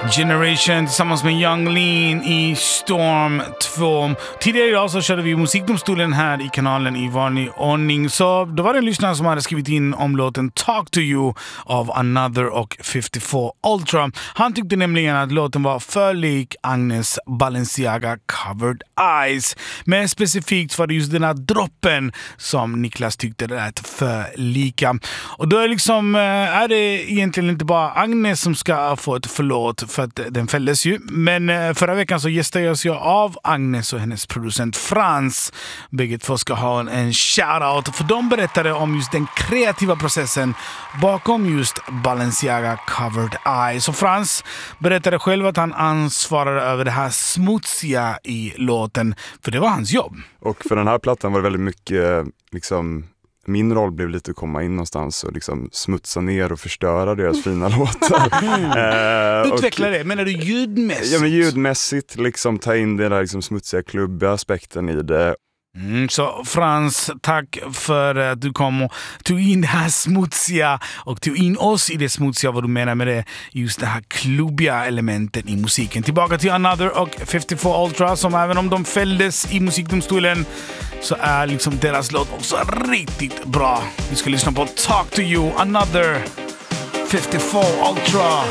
Generation tillsammans med Yung Lean i Storm 2. Tidigare idag så körde vi musikdomstolen här i kanalen i vanlig ordning. Så då var det en lyssnare som hade skrivit in om låten Talk to You av Another och 54 Ultra. Han tyckte nämligen att låten var för lik Agnes Balenciaga Covered Eyes. Men specifikt var det just den här droppen som Niklas tyckte det lät för lika. Och då är det egentligen inte bara Agnes som ska få ett förlåt, för att den fälldes ju. Men förra veckan så gästades jag av Agnes och hennes producent Frans. Bägge två ska ha en shoutout, för de berättade om just den kreativa processen bakom just Balenciaga Covered Eyes. Så Frans berättade själv att han ansvarade över det här smutsiga i låten, för det var hans jobb. Och för den här plattan var det väldigt mycket min roll blev lite att komma in någonstans och smutsa ner och förstöra deras fina låtar. Utveckla det, menar du ljudmässigt? Ja, men ljudmässigt, ta in den där smutsiga klubbiga aspekten i det. Så Frans, tack för att du kom och tog in det här smutsiga och tog in oss i det smutsiga, vad du menar med det, just det här klubbiga elementen i musiken. Tillbaka till Another och 54 Ultra, som även om de fälldes i musikdomstolen så är deras låt också riktigt bra. Vi ska lyssna på Talk to You, Another, 54 Ultra.